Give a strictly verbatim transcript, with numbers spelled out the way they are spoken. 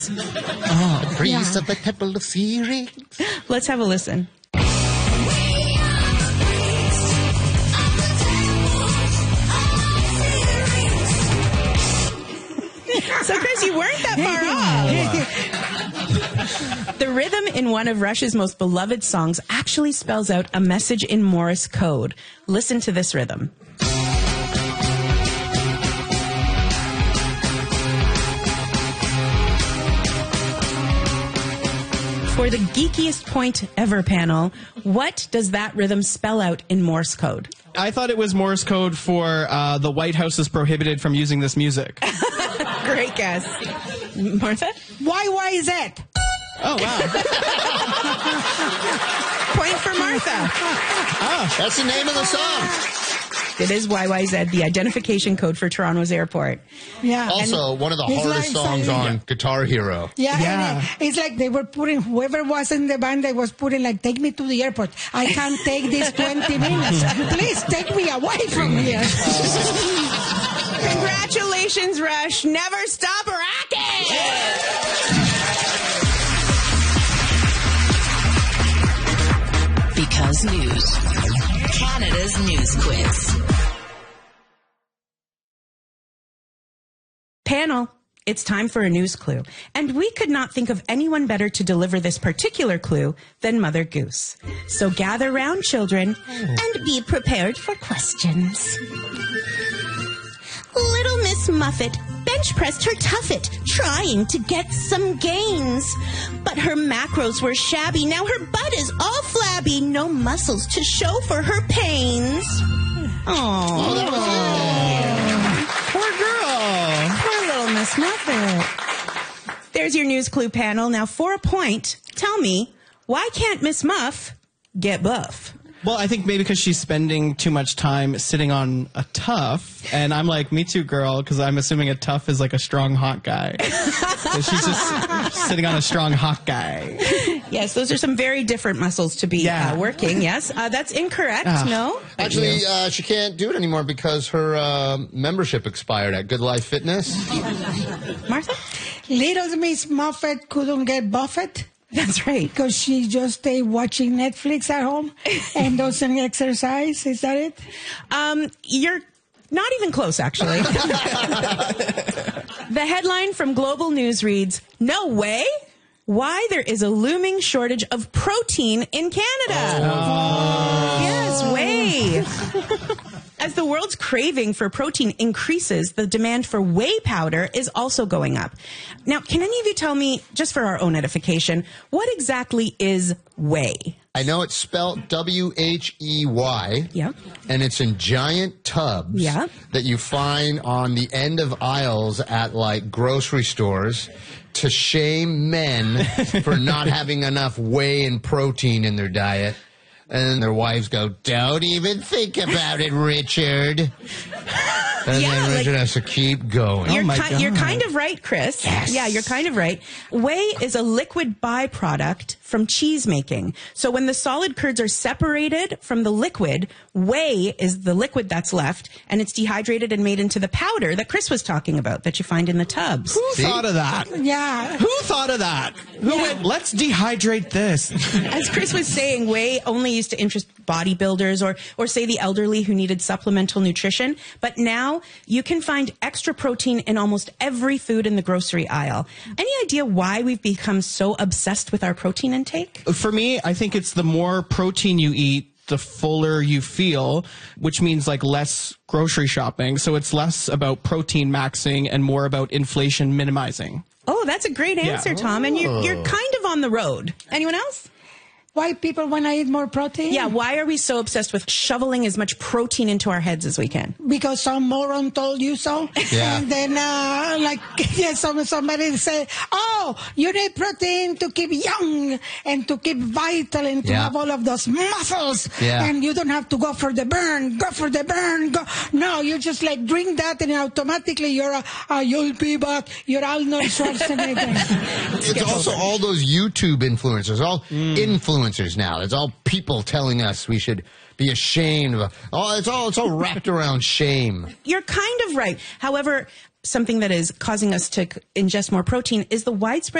Oh, breeze Yeah. of the temple of Ceres. Let's have a listen. So, Chris, you weren't that far off. The rhythm in one of Rush's most beloved songs actually spells out a message in Morse code. Listen to this rhythm. For the geekiest point ever, panel, what does that rhythm spell out in Morse code? I thought it was Morse code for uh, the White House is prohibited from using this music. Great guess. Martha? Y Y Z. Oh, wow. Point for Martha. Oh, that's the name of the song. It is Y Y Z, the identification code for Toronto's airport. Yeah. Also, one of the It's hardest like songs saying- on Guitar Hero. Yeah, Yeah. and, uh, it's like they were putting, whoever was in the band, they was putting like, take me to the airport. I can't take this twenty minutes. Please take me away from here. Congratulations, Rush. Never stop rocking! Because News. Canada's News Quiz. Panel, it's time for a news clue. And we could not think of anyone better to deliver this particular clue than Mother Goose. So gather round, children, and be prepared for questions. Little Miss Muffet bench pressed her tuffet, trying to get some gains. But her macros were shabby, now her butt is all flabby, no muscles to show for her pains. Oh, that was Poor girl. Poor little Miss Muffet. There's your news clue, panel. Now, for a point, tell me, why can't Miss Muff get buff? Well, I think maybe because she's spending too much time sitting on a tuff, and I'm like, me too, girl, because I'm assuming a tuff is like a strong, hot guy. So she's just sitting on a strong, hot guy. Yes, those are some very different muscles to be Yeah. uh, working. Yes, uh, that's incorrect. Ah. No. Actually, uh, she can't do it anymore because her uh, membership expired at Good Life Fitness. Martha? Little Miss Muffet couldn't get Buffett That's right. because she just stay watching Netflix at home and doesn't exercise. Is that it? Um, you're not even close, actually. The headline from Global News reads, "No way? Why there is a looming shortage of protein in Canada." Oh. Yes, way. As the world's craving for protein increases, the demand for whey powder is also going up. Now, can any of you tell me, just for our own edification, what exactly is whey? I know it's spelled W H E Y. Yeah. And it's in giant tubs Yeah. that you find on the end of aisles at like grocery stores to shame men for not having enough whey and protein in their diet. And their wives go, "Don't even think about it, Richard." And Yeah, then like- Richard has to keep going. You're, my ki- you're God. kind of right, Chris. Yes. Yeah, you're kind of right. Whey is a liquid byproduct from cheese making. So when the solid curds are separated from the liquid, whey is the liquid that's left, and it's dehydrated and made into the powder that Chris was talking about that you find in the tubs. Who thought of that? Yeah. Who thought of that? Who went, let's dehydrate this? As Chris was saying, whey only used to interest bodybuilders or, or say the elderly who needed supplemental nutrition. But now you can find extra protein in almost every food in the grocery aisle. Any idea why we've become so obsessed with our protein intake? For me, I think it's the more protein you eat, the fuller you feel, which means like less grocery shopping. So it's less about protein maxing and more about inflation minimizing. Oh, that's a great answer, Yeah. Tom. And you're, you're kind of on the road. Anyone else? Why people want to eat more protein? Yeah, why are we so obsessed with shoveling as much protein into our heads as we can? Because some moron told you so. Yeah. And then, uh, like, yeah, some, somebody say, "Oh, you need protein to keep young and to keep vital and to Yeah. have all of those muscles. Yeah. And you don't have to go for the burn, go for the burn. Go. No, you just like drink that and automatically you're a, a you'll be back. You're Arnold Schwarzenegger." It's also all those YouTube influencers, all influencers now. It's all people telling us we should be ashamed of. Oh, it's all it's all wrapped around shame. You're kind of right. However, something that is causing us to ingest more protein is the widespread